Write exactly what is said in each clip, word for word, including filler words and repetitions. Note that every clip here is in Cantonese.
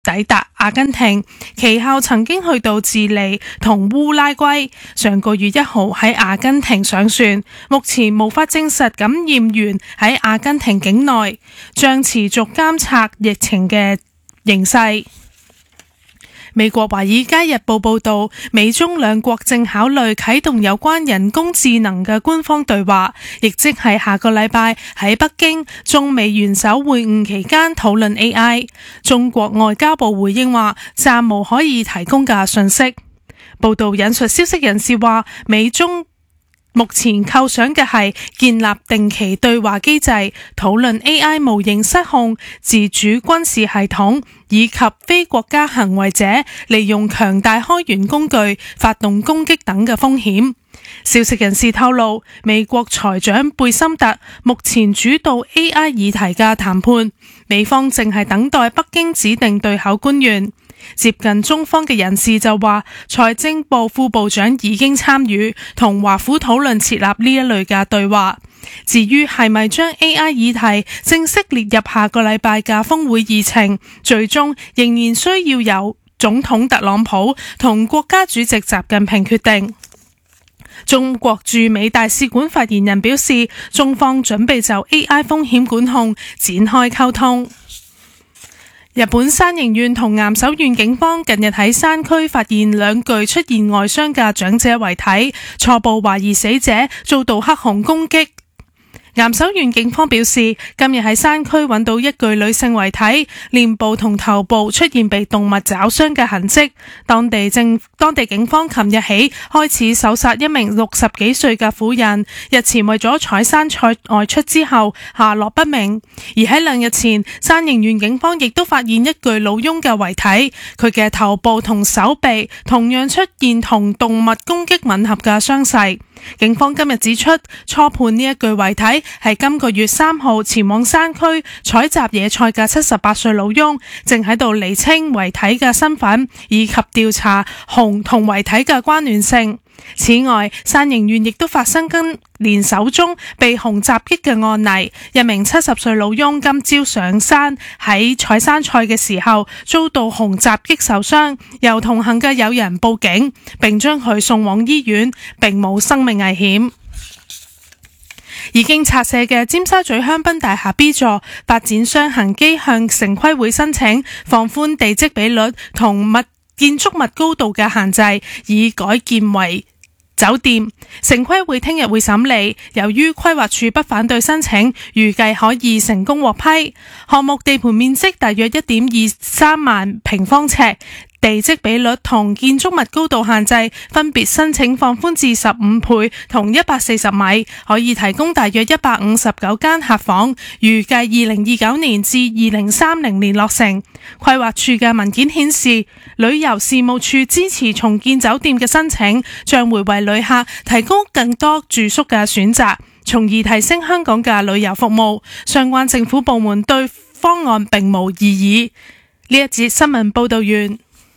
抵達阿根廷，其後曾經去到智利同烏拉圭。上個月一號喺阿根廷上船，目前無法證實感染源喺阿根廷境內，將持續監察疫情嘅形勢。美國華爾街日報報道，美中兩國正考慮啟動有關人工智能嘅官方對話，亦即係下個禮拜喺北京中美元首會晤期間討論 A I。中國外交部回應話，暫無可以提供嘅信息。報道引述消息人士話，美中目前構想嘅係建立定期對話機制，討論 A I 模型失控、自主軍事系統以及非國家行為者利用強大開源工具發動攻擊等嘅風險。消息人士透露，美國財長貝森特目前主導 A I 議題嘅談判，美方正係等待北京指定對口官員。接近中方嘅人士就話，財政部副部長已經參與同華府討論設立呢一類嘅對話。至於係咪將 A I 議題正式列入下個禮拜嘅峰會議程，最終仍然需要由總統特朗普同國家主席習近平決定。中國駐美大使館發言人表示，中方準備就 A I 風險管控展開溝通。日本山形縣同岩手縣警方近日喺山區發現兩具出現外傷嘅長者遺體，初步懷疑死者遭到黑熊攻擊。岩手縣警方表示，今日喺山區揾到一具女性遺體，臉部同頭部出現被動物抓傷嘅痕跡。當地政當地警方琴日起開始搜殺一名六十幾歲嘅婦人，日前為咗採山菜外出之後下落不明。而喺兩日前，山形縣警方亦都發現一具老翁嘅遺體，佢嘅頭部同手臂同樣出現同動物攻擊吻合嘅傷勢。警方今日指出，初判呢一具遺體係今個月三號前往山區採集野菜嘅七十八歲老翁，正喺度釐清遺體嘅身份以及調查熊同遺體嘅關聯性。此外，山形縣亦都發生今年首宗被熊襲擊嘅案例，一名七十歲老翁今朝上山喺採山菜嘅時候遭到熊襲擊受傷，由同行嘅友人報警，並將佢送往醫院，並冇生命危險。已經拆卸嘅尖沙咀香檳大廈 B 座發展商恒基向城規會申請放寬地積比率同物建築物高度嘅限制，以改建為酒店。城規會聽日會審理，由於規劃署不反對申請，預計可以成功獲批。項目地盤面積大約一點二三萬平方尺，地積比率同建築物高度限制分別申請放寬至十五倍同一百四十米，可以提供大約一百五十九間客房，預計二零二九年至二零三零年落成。規劃署嘅文件顯示，旅遊事務處支持重建酒店嘅申請，將會為旅客提供更多住宿嘅選擇，從而提升香港嘅旅遊服務。相關政府部門對方案並無異議。呢一節新聞報道完。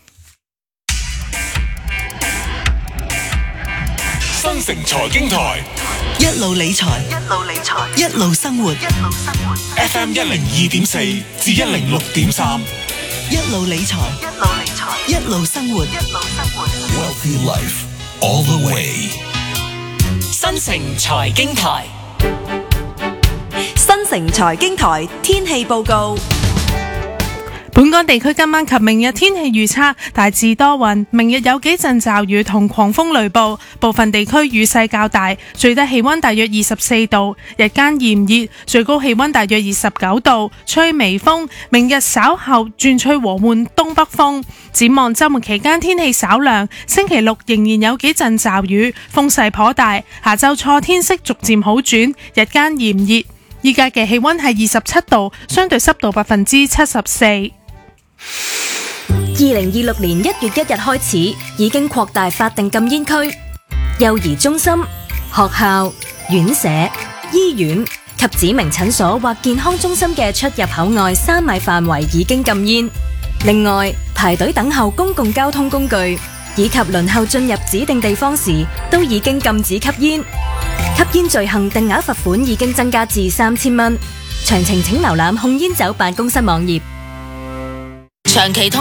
新城財經台一路理財，一路理財，一路生活，一路生活。 F M 一零二點四至一零六點三， 一路理財，一路理財，一路生活，一路生活。 Wealthy Life all the way。 新城財經台， 新城財經台天氣報告。 本港地區今晚及明日天氣預測大致多雲，明日有幾陣驟雨同狂風雷暴，部分地區雨勢較大，最低氣溫大約二十四度，日間炎熱，最高氣溫大約二十九度，吹微風。明日稍後轉吹和緩東北風。展望週末期間天氣稍涼，星期六仍然有幾陣驟雨，風勢頗大。下週初天色逐漸好轉，日間炎熱。依家嘅氣溫係二十七度，相對濕度百分之七十四。 二零二六年一月一日開始，已經擴大法定禁煙區，幼兒中心、學校、院舍、醫院及指明診所或健康中心嘅出入口外三米範圍已經禁煙。另外，排隊等候公共交通工具以及輪候進入指定地方時，都已經禁止吸煙。吸煙罪行定額罰款已經增加至三千蚊。詳情請瀏覽控煙酒辦公室網頁。 長期通